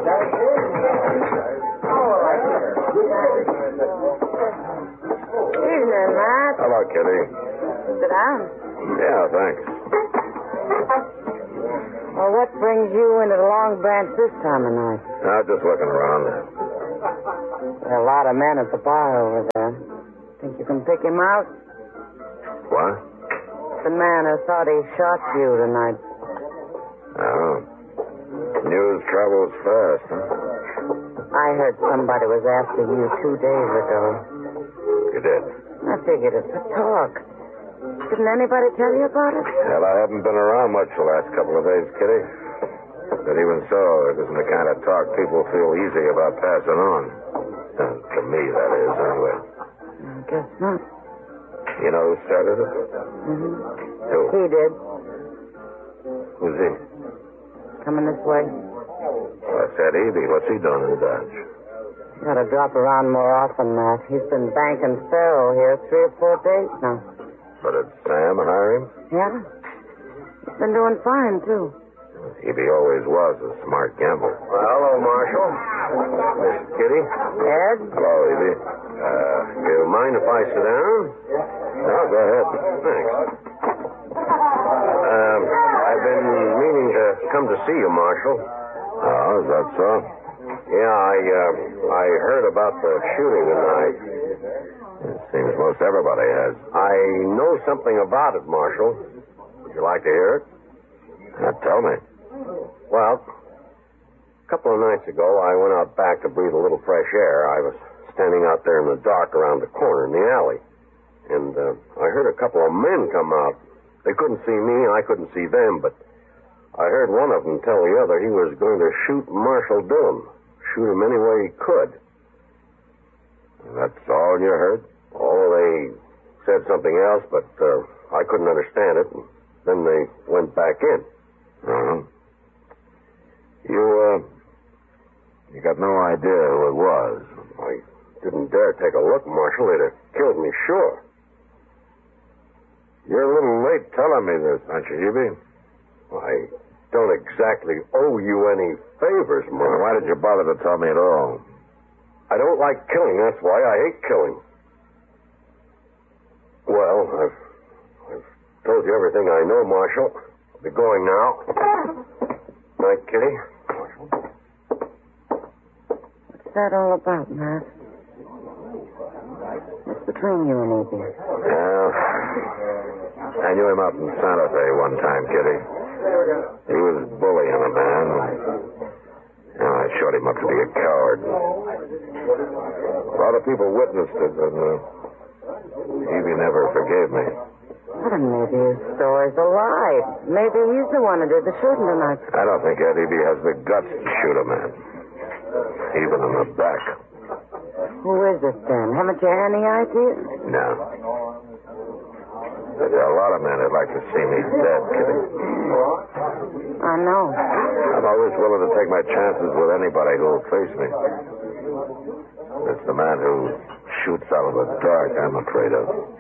Evening, Matt. Hello, Kitty. Sit down. Yeah, thanks. Well, what brings you into the Long Branch this time of night? Just looking around. There are a lot of men at the bar over there. Think you can pick him out? What? The man who thought he shot you tonight. Oh. News travels fast, huh? I heard somebody was after you 2 days ago. You did? I figured it's a talk. Didn't anybody tell you about it? Well, I haven't been around much the last couple of days, Kitty. But even so, it isn't the kind of talk people feel easy about passing on. To me, that is, anyway. I guess not. You know who started it? Mm-hmm. Who? He did. Who's he? Coming this way. That's Ed Eby. What's he doing in Dodge? Gotta drop around more often, Matt. He's been banking faro here 3 or 4 days now. But did Sam hire him? Yeah? He's been doing fine, too. Eby always was a smart gambler. Well, hello, Marshal. Miss Kitty. Ed? Hello, Eby. You mind if I sit down? No, go ahead. Thanks. I've been meaning to come to see you, Marshal. Oh, is that so? Yeah, I heard about the shooting tonight. It seems most everybody has. I know something about it, Marshal. Would you like to hear it? Tell me. Well, a couple of nights ago, I went out back to breathe a little fresh air. I was standing out there in the dark around the corner in the alley. And I heard a couple of men come out. They couldn't see me, I couldn't see them, but I heard one of them tell the other he was going to shoot Marshal Dillon. Shoot him any way he could. That's all you heard? Oh, they said something else, but I couldn't understand it. Then they went back in. Uh-huh. You got no idea who it was? I didn't dare take a look, Marshal. They'd have killed me, sure. You're a little late telling me this, aren't you, Eby? I don't exactly owe you any favors, Marshal. Why did you bother to tell me at all? I don't like killing, that's why. I hate killing. Well, I've told you everything I know, Marshal. I'll be going now. Night, Kitty. Marshal. What's that all about, Matt? What's between you and Eby? Well, I knew him out in Santa Fe one time, Kitty. He was bullying a man. I showed him up to be a coward. A lot of people witnessed it, and Eby never forgave me. Well, then maybe his story's a lie. Maybe he's the one who did the shooting tonight. I don't think Ed Eby has the guts to shoot a man. Even in the back. Who is it, then? Haven't you any idea? No. There are a lot of men who'd like to see me dead, Kitty. I know. I'm always willing to take my chances with anybody who'll face me. It's the man who shoots out of the dark I'm afraid of.